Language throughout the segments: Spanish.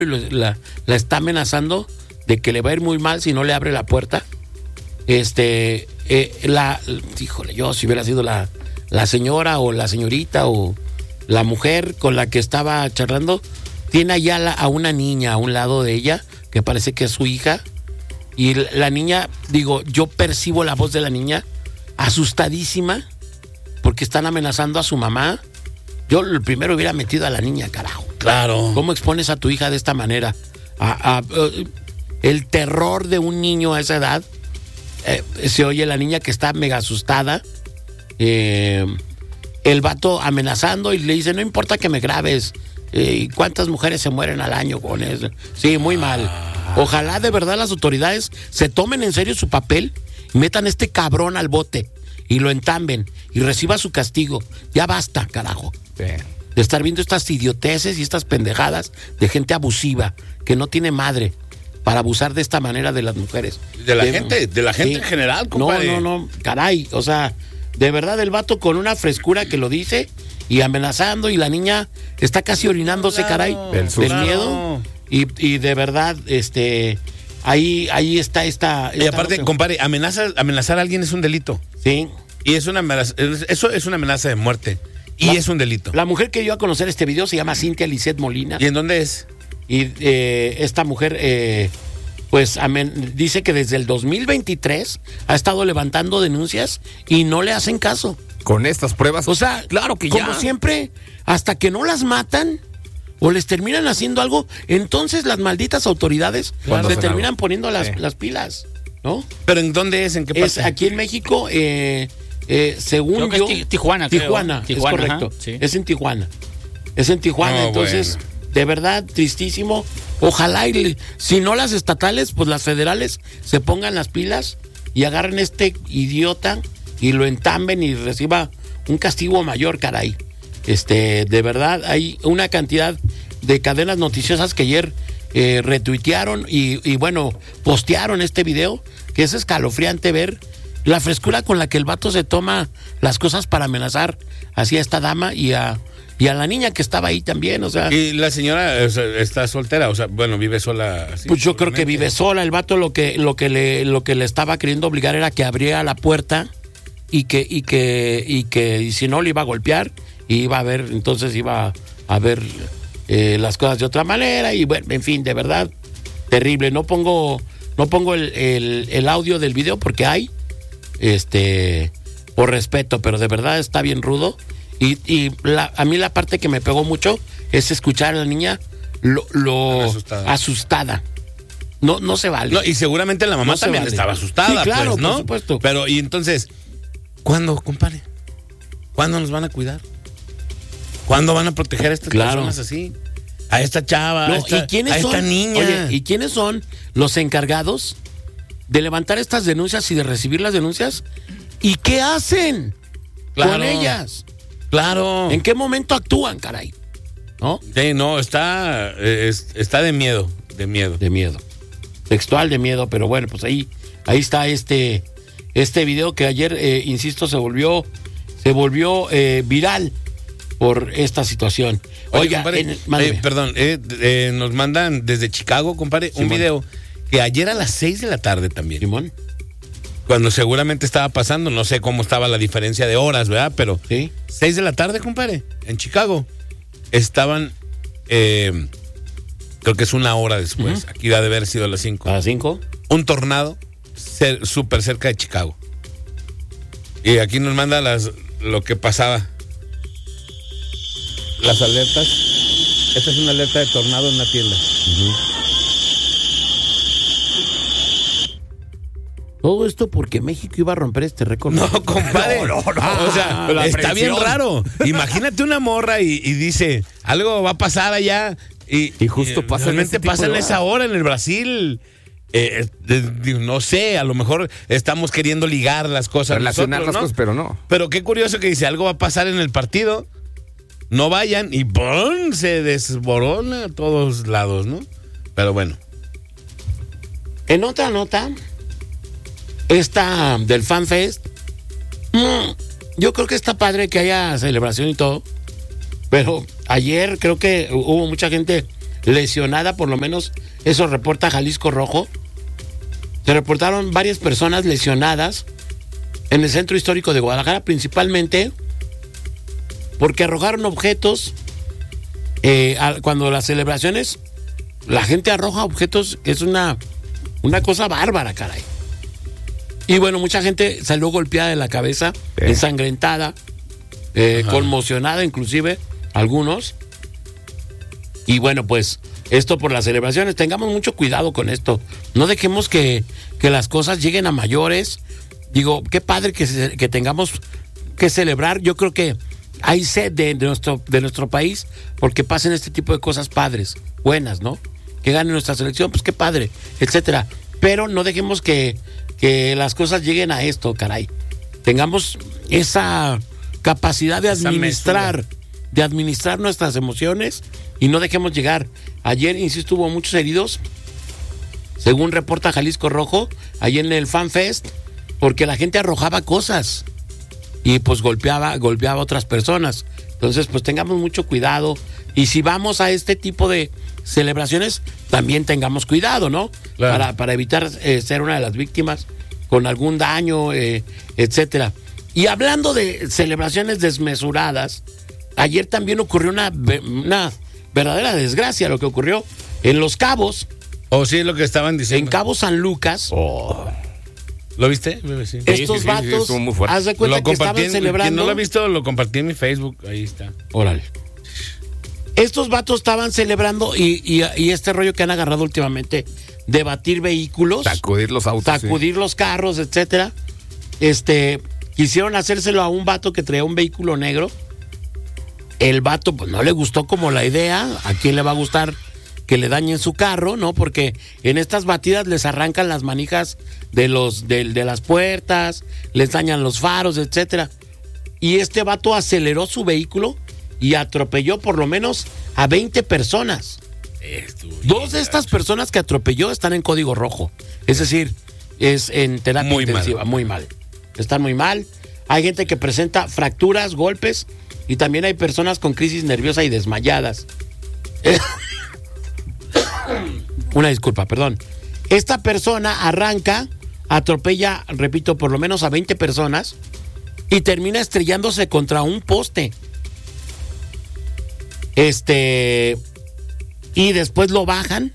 la está amenazando de que le va a ir muy mal si no le abre la puerta. Híjole, yo si hubiera sido la señora o la señorita o la mujer con la que estaba charlando, tiene allá a una niña a un lado de ella, que parece que es su hija, y la niña, yo percibo la voz de la niña asustadísima, porque están amenazando a su mamá. Yo primero hubiera metido a la niña, carajo. Claro. ¿Cómo expones a tu hija de esta manera? El terror de un niño a esa edad. Se oye la niña que está mega asustada. El vato amenazando y le dice, no importa que me grabes. ¿Y cuántas mujeres se mueren al año con eso? Sí, muy mal. Ojalá de verdad las autoridades se tomen en serio su papel y metan a este cabrón al bote y lo entamben y reciba su castigo. Ya basta, carajo. Bien. De estar viendo estas idioteces y estas pendejadas de gente abusiva que no tiene madre para abusar de esta manera de las mujeres. De la gente sí. En general, compadre. No, caray, o sea, de verdad el vato con una frescura que lo dice y amenazando y la niña está casi orinándose, caray, del miedo. Y de verdad, ahí está esta y aparte, compadre, amenazar a alguien es un delito. Sí. Y es una amenaza, eso es una amenaza de muerte. Y es un delito. La mujer que dio a conocer este video se llama Cintia Lisset Molina. ¿Y en dónde es? Y esta mujer, dice que desde el 2023 ha estado levantando denuncias y no le hacen caso. Con estas pruebas. O sea, claro que como ya. siempre, hasta que no las matan o les terminan haciendo algo, entonces las malditas autoridades se terminan poniendo las pilas, ¿no? ¿Pero en dónde es? ¿En qué parte? Es aquí en México, según creo que es Tijuana, creo. Tijuana, es correcto. Ajá, sí. Es en Tijuana. Entonces, bueno. De verdad, tristísimo. Ojalá, si no las estatales, pues las federales se pongan las pilas y agarren a este idiota y lo entamben y reciba un castigo mayor, caray. De verdad, hay una cantidad de cadenas noticiosas que ayer retuitearon y bueno, postearon este video, que es escalofriante ver la frescura con la que el vato se toma las cosas para amenazar así a esta dama y a la niña que estaba ahí también, o sea. Y la señora está soltera, o sea, bueno, vive sola. Así, pues yo creo que vive sola. El vato lo que le estaba queriendo obligar era que abriera la puerta y si no le iba a golpear y iba a ver, entonces iba a ver las cosas de otra manera y bueno, en fin, de verdad, terrible. No pongo el audio del video porque hay, por respeto, pero de verdad está bien rudo. Y a mí la parte que me pegó mucho es escuchar a la niña asustada. No se vale. No, y seguramente la mamá también estaba asustada, sí, claro, pues, ¿no? por supuesto. Pero, y entonces, ¿cuándo, compadre? ¿Cuándo nos van a cuidar? ¿Cuándo van a proteger a estas personas así? A esta chava, a esta niña. Oye, ¿y quiénes son los encargados de levantar estas denuncias y de recibir las denuncias? ¿Y qué hacen con ellas? Claro. ¿En qué momento actúan, caray? ¿No? Sí, no, está de miedo. De miedo. Textual de miedo, pero bueno, pues ahí está este video que ayer, insisto, se volvió viral por esta situación. Oiga, perdón, nos mandan desde Chicago, compadre, un video que ayer a las 6 de la tarde también. Simón. Cuando seguramente estaba pasando, no sé cómo estaba la diferencia de horas, ¿verdad? Pero ¿sí? 6 de la tarde, compadre, en Chicago. Estaban, creo que es una hora después. Aquí ha de haber sido a las 5. ¿A las 5? Un tornado súper cerca de Chicago. Y aquí nos manda lo que pasaba. Las alertas. Esta es una alerta de tornado en una tienda. Todo esto porque México iba a romper este récord. No, compadre. No. O sea, está bien raro. Imagínate una morra y dice, algo va a pasar allá. Y justo pasa. Realmente pasa en esa hora en el Brasil. No sé, a lo mejor estamos queriendo ligar las cosas. Relacionar nosotros, las cosas, pero no. Pero qué curioso que dice, algo va a pasar en el partido. No vayan y ¡pum! Se desborona a todos lados, ¿no? Pero bueno. En otra nota, esta del FanFest, yo creo que está padre que haya celebración y todo, pero ayer creo que hubo mucha gente lesionada, por lo menos eso reporta Jalisco Rojo. Se reportaron varias personas lesionadas en el centro histórico de Guadalajara, principalmente porque arrojaron objetos. Cuando las celebraciones, la gente arroja objetos, que es una cosa bárbara, caray. Y bueno, mucha gente salió golpeada de la cabeza, ensangrentada, conmocionada inclusive, algunos. Y bueno, pues esto por las celebraciones. Tengamos mucho cuidado con esto. No dejemos que las cosas lleguen a mayores. Digo, qué padre que tengamos que celebrar. Yo creo que hay sed de nuestro país porque pasen este tipo de cosas padres, buenas, ¿no? Que gane nuestra selección, pues qué padre, etcétera. Pero no dejemos que las cosas lleguen a esto, caray. Tengamos esa capacidad de administrar nuestras emociones y no dejemos llegar. Ayer, insisto, hubo muchos heridos, según reporta Jalisco Rojo, ayer en el Fan Fest, porque la gente arrojaba cosas y pues golpeaba a otras personas. Entonces, pues tengamos mucho cuidado. Y si vamos a este tipo de celebraciones, también tengamos cuidado, ¿no? Claro. Para evitar ser una de las víctimas con algún daño, etcétera. Y hablando de celebraciones desmesuradas, ayer también ocurrió una verdadera desgracia, lo que ocurrió en Los Cabos. Oh, sí, es lo que estaban diciendo. En Cabo San Lucas. Oh. ¿Lo viste? Sí. Estos vatos, haz de cuenta que estaban celebrando. Quien no lo ha visto, lo compartí en mi Facebook. Ahí está. Órale. Estos vatos estaban celebrando y este rollo que han agarrado últimamente de batir vehículos, sacudir los autos, sacudir los carros, etcétera. Quisieron hacérselo a un vato que traía un vehículo negro. El vato pues no le gustó como la idea. ¿A quién le va a gustar que le dañen su carro, no? Porque en estas batidas les arrancan las manijas de las puertas, les dañan los faros, etcétera. Y este vato aceleró su vehículo y atropelló por lo menos a 20 personas. Dos de estas personas que atropelló están en código rojo. Es decir, es en terapia intensiva. Muy mal. Están muy mal. Hay gente que presenta fracturas, golpes, y también hay personas con crisis nerviosa y desmayadas. Una disculpa, perdón. Esta persona arranca, atropella, repito, por lo menos a 20 personas y termina estrellándose contra un poste. Y después lo bajan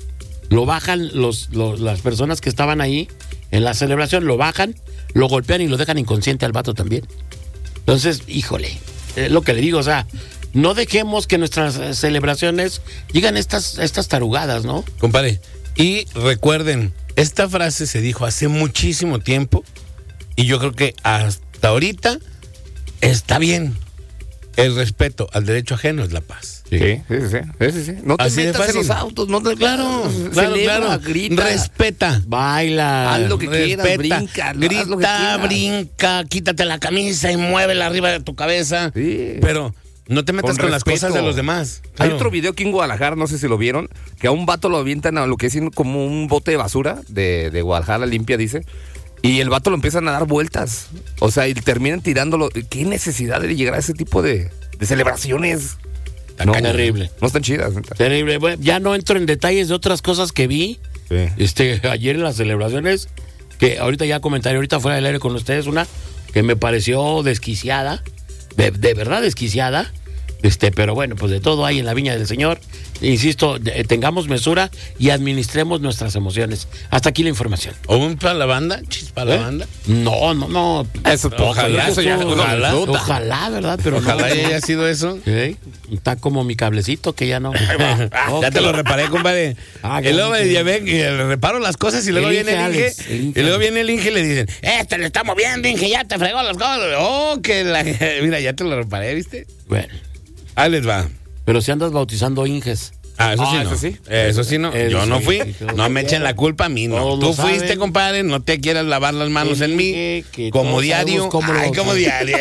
las personas que estaban ahí en la celebración, lo bajan, lo golpean y lo dejan inconsciente al vato también. Entonces, híjole, lo que le digo, o sea, no dejemos que nuestras celebraciones lleguen estas tarugadas, ¿no? Compadre, y recuerden, esta frase se dijo hace muchísimo tiempo y yo creo que hasta ahorita está bien. El respeto al derecho ajeno es la paz. Sí. No te así metas en los autos, no te... Claro. Grita. Respeta. Baila. Haz lo que quieras, brinca. Grita, brinca, quítate la camisa y muévela arriba de tu cabeza. Sí. Pero no te metas con las cosas de los demás. Claro. Hay otro video aquí en Guadalajara, no sé si lo vieron, que a un vato lo avientan a lo que es como un bote de basura de Guadalajara limpia, dice. Y el vato lo empiezan a dar vueltas. O sea, y terminan tirándolo. ¿Qué necesidad de llegar a ese tipo de celebraciones? No, terrible. No están chidas. ¿Neta? Terrible. Bueno, ya no entro en detalles de otras cosas que vi. Sí. Ayer en las celebraciones, que ahorita ya comentaré, ahorita fuera del aire con ustedes, una que me pareció desquiciada. De verdad desquiciada. Pero bueno, pues de todo hay en la viña del Señor. Insisto, tengamos mesura y administremos nuestras emociones. Hasta aquí la información. ¿O un para la banda? ¿Chispa la banda? No. Eso, ojalá, ¿verdad? Pero ojalá haya sido eso. ¿Sí? Está como mi cablecito que ya no. Ya te lo reparé, compadre. Y luego ya ven, le reparo las cosas y luego viene el Inge. Y luego viene el Inge y le dicen, le está moviendo, Inge, ya te fregó las cosas. Mira, ya te lo reparé, ¿viste? Bueno. Ahí les va. Pero si andas bautizando Inges. Eso sí no. Yo no fui. No me echen la culpa a mí, no. Tú fuiste, compadre. No te quieras lavar las manos en mí. Como diario. Como diario.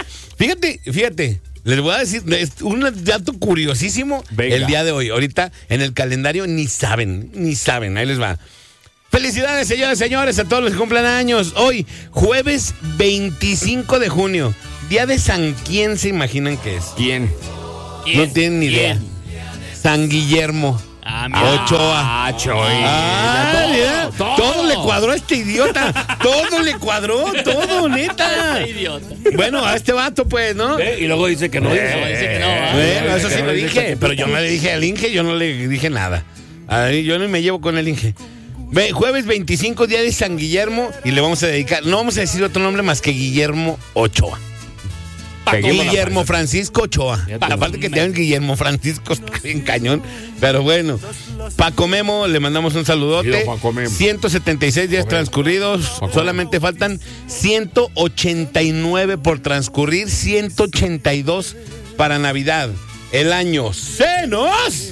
Fíjate. Les voy a decir un dato curiosísimo. Venga. El día de hoy. Ahorita en el calendario ni saben. Ahí les va. Felicidades, señores, señores, a todos los que cumplan años. Hoy, jueves 25 de junio. Día de San, ¿quién se imaginan que es? ¿Quién? No tienen ni idea. San Guillermo. Ochoa. Mira, todo le cuadró a este idiota. Todo le cuadró, todo, neta. Bueno, a este vato, pues, ¿no? Y luego dice que no. Dice que no. Bueno, eso sí lo dije, pero yo no le dije al Inge, yo no le dije nada. Yo no me llevo con el Inge. Jueves 25, día de San Guillermo, y le vamos a dedicar, no vamos a decir otro nombre más que Guillermo Ochoa. Guillermo Francisco Ochoa. Aparte que te llaman Guillermo Francisco, está bien cañón. Pero bueno, Paco Memo, le mandamos un saludote. 176 días transcurridos. Solamente faltan 189 por transcurrir. 182 para Navidad. El año ¡Senos!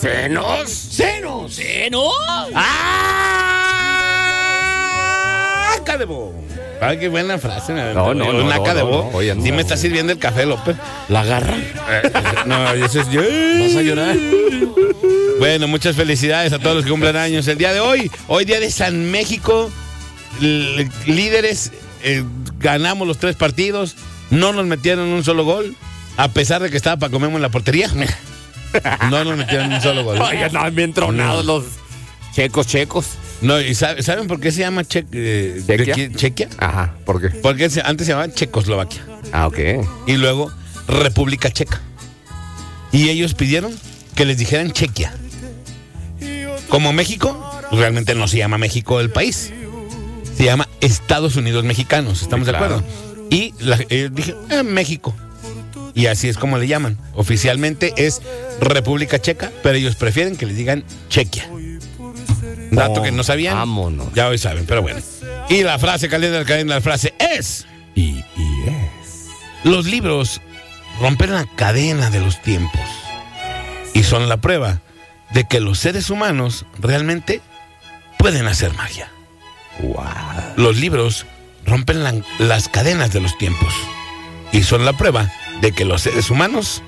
¡Academo! Ay, qué buena frase. No. Academo. Sí me está sirviendo el café, López. ¿La agarra? No, eso es yo. ¿Vas a llorar? Bueno, muchas felicidades a todos los que cumplen años el día de hoy. Hoy día de San México. Líderes, ganamos los 3 partidos. No nos metieron un solo gol. A pesar de que estaba Paco Memo en la portería. No nos metieron un solo gol. Oye, andaban bien tronados los checos. No, ¿y saben por qué se llama Chequia? Ajá, ¿por qué? Porque antes se llamaba Checoslovaquia. Ah, ok. Y luego República Checa. Y ellos pidieron que les dijeran Chequia. Como México, realmente no se llama México el país. Se llama Estados Unidos Mexicanos, ¿estamos de acuerdo? Y dije, México. Y así es como le llaman. Oficialmente es República Checa, pero ellos prefieren que les digan Chequia. Dato que no sabían. Vámonos. Ya hoy saben, pero bueno. Y la frase caliente, la frase es... Y es... Los libros rompen la cadena de los tiempos. Y son la prueba de que los seres humanos realmente pueden hacer magia. Wow. Los libros rompen las cadenas de los tiempos. Y son la prueba de que los seres humanos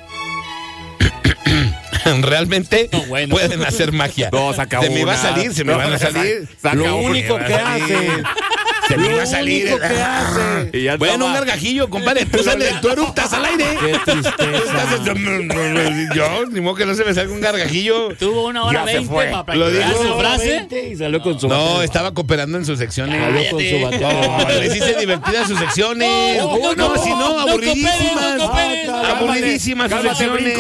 realmente pueden hacer magia. No, se me va a salir, se me van a salir. Lo único que hace. Se me va a salir. Bueno, un gargajillo, compadre. Tú eruptas al aire. Qué tristeza. Yo, ni modo que no se me salga un gargajillo. Tuvo 1 hora 20 para practicar su frase. Y salió con su No, estaba cooperando en sus secciones. Salió con su batalla. Les hice divertidas sus secciones. No, si no, aburridísimas. Aburridísimas sus secciones.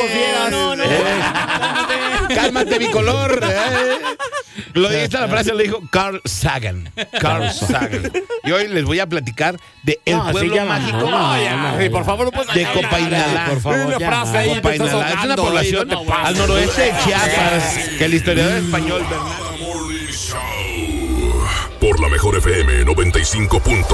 Cálmate, bicolor. Lo dijiste la frase, lo dijo Carl Sagan. Y hoy les voy a platicar de el pueblo mágico. Por favor, de Copainalá. Por favor, Copainalá es una población al noroeste de Chiapas que el historiador español Por la mejor FM 95.5.